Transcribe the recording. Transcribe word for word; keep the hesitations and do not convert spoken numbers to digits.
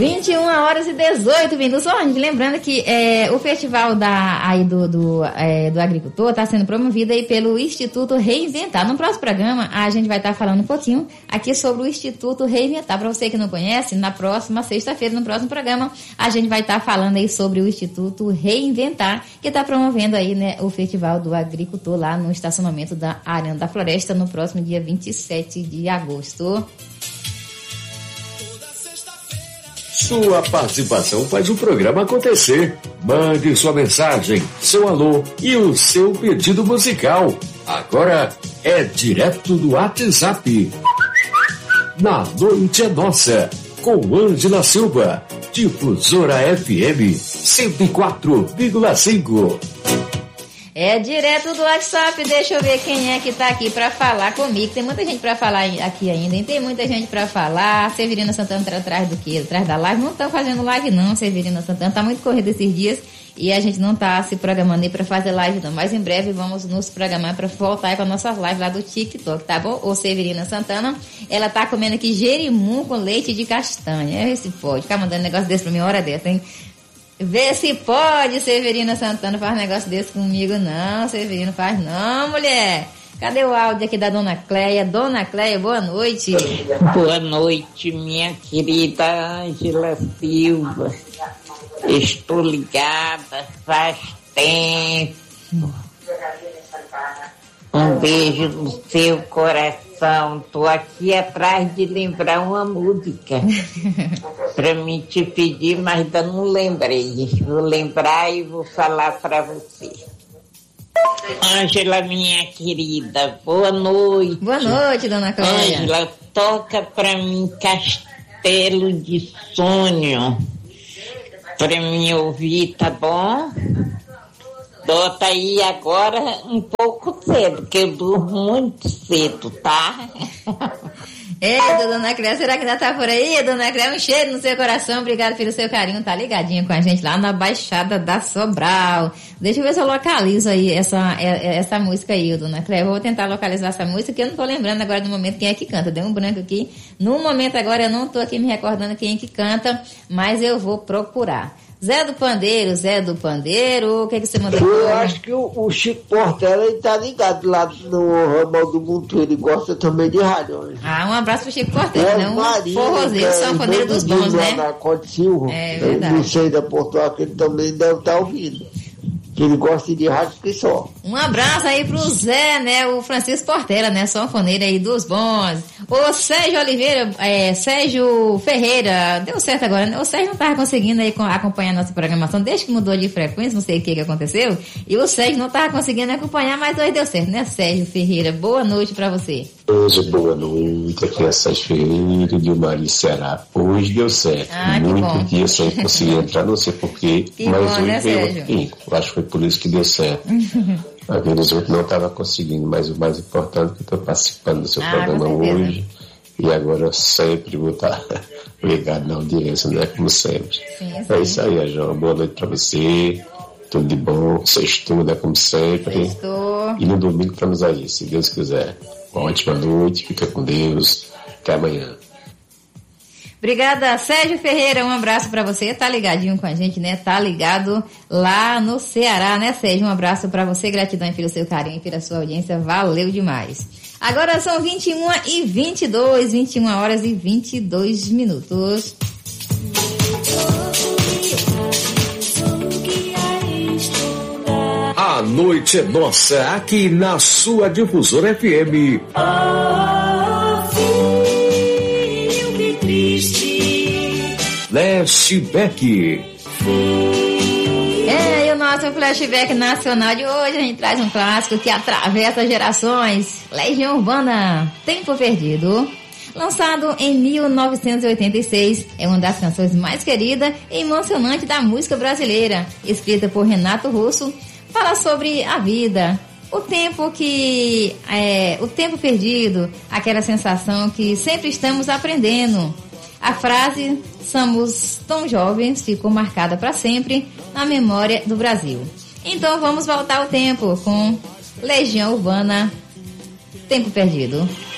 vinte e uma horas e dezoito minutos. Ó, gente, lembrando que é, o festival da, aí do, do, é, do agricultor está sendo promovido aí pelo Instituto Reinventar. No próximo programa, a gente vai estar tá falando um pouquinho aqui sobre o Instituto Reinventar. Para você que não conhece, na próxima sexta-feira, no próximo programa, a gente vai estar tá falando aí sobre o Instituto Reinventar, que está promovendo aí, né, o festival do agricultor lá no estacionamento da Arena da Floresta no próximo dia vinte e sete de agosto. Sua participação faz o programa acontecer. Mande sua mensagem, seu alô e o seu pedido musical. Agora é direto do WhatsApp. Na Noite é Nossa, com Ângela Silva, Difusora F M cento e quatro vírgula cinco. É direto do WhatsApp. Deixa eu ver quem é que tá aqui pra falar comigo. Tem muita gente pra falar aqui ainda, hein? Tem muita gente pra falar. Severina Santana tá atrás do quê? Atrás da live? Não estão fazendo live não, Severina Santana. Tá muito corrido esses dias e a gente não tá se programando aí pra fazer live não. Mas em breve vamos nos programar pra voltar aí com as nossas lives lá do TikTok, tá bom? Ô Severina Santana, ela tá comendo aqui jerimum com leite de castanha. É, se pode. Ficar mandando negócio desse pra mim uma hora dessa, hein? Vê se pode, Severina Santana, faz negócio desse comigo. Não, Severino, faz não, mulher. Cadê o áudio aqui da Dona Cleia? Dona Cleia, boa noite. Boa noite, minha querida Ângela Silva. Estou ligada faz tempo. Um beijo no seu coração. Estou aqui atrás de lembrar uma música para me te pedir, mas ainda não lembrei. Vou lembrar e vou falar para você. Ângela, minha querida, boa noite. Boa noite, Dona Cléia. Ângela, toca para mim Castelo de Sonho para mim ouvir, tá bom? Bota aí agora um pouco cedo, porque eu durmo muito cedo, tá? Eita, Dona Cléia, será que ainda tá por aí? Dona Cléia, um cheiro no seu coração, obrigado pelo seu carinho, tá ligadinha com a gente lá na Baixada da Sobral. Deixa eu ver se eu localizo aí essa, essa música aí, Dona Cléia. Vou tentar localizar essa música, que eu não tô lembrando agora do momento quem é que canta. Deu um branco aqui. No momento agora eu não tô aqui me recordando quem é que canta, mas eu vou procurar. Zé do Pandeiro, Zé do Pandeiro, o que é que você mandou? Eu acho que o, o Chico Portela, ele tá ligado lá no Ramal do Monteiro, ele gosta também de rádio. Ah, um abraço pro Chico Portela, né? Um forrozeiro, sanfoneiro dos bons, né? Na Conde Silva, é verdade. Não sei da Portugal, que ele também deve estar ouvindo. Que ele gosta de rádio que só. Um abraço aí pro Zé, né? O Francisco Portela, né? Sanfoneiro aí dos bons. O Sérgio Oliveira, é, Sérgio Ferreira, deu certo agora, né? O Sérgio não tava conseguindo aí acompanhar a nossa programação, desde que mudou de frequência, não sei o que que aconteceu. E o Sérgio não tava conseguindo acompanhar, mas hoje deu certo, né, Sérgio Ferreira? Boa noite pra você. Hoje, boa noite, aqui é Sérgio Ferreira, de Mari, Ceará. Hoje deu certo. Ah, muito dia sem conseguir entrar, não sei porquê, que mas bom, hoje né, veio Sérgio? aqui. Acho que foi por isso que deu certo. Aqueles outros não estavam conseguindo, mas o mais importante é que eu estou participando do seu ah, programa hoje. E agora eu sempre vou estar ligado na audiência, né? Como sempre. Sim, sim. É isso aí, João. Boa noite para você. Tudo de bom. Sextou, né? Como sempre. Sextou. E no domingo estamos aí, se Deus quiser. Uma ótima noite. Fica com Deus. Até amanhã. Obrigada, Sérgio Ferreira, um abraço pra você, tá ligadinho com a gente, né, tá ligado lá no Ceará, né, Sérgio, um abraço pra você, gratidão pelo seu carinho e pela sua audiência, valeu demais. Agora são vinte e uma e vinte e dois, vinte e uma horas e vinte e dois minutos. A noite é nossa, aqui na sua Difusora F M. Flashback. É, e o nosso flashback nacional de hoje, a gente traz um clássico que atravessa gerações. Legião Urbana, Tempo Perdido. Lançado em mil novecentos e oitenta e seis, é uma das canções mais queridas e emocionantes da música brasileira. Escrita por Renato Russo, fala sobre a vida, o tempo que é, o tempo perdido, aquela sensação que sempre estamos aprendendo. A frase "somos tão jovens" ficou marcada para sempre na memória do Brasil. Então vamos voltar ao tempo com Legião Urbana, Tempo Perdido.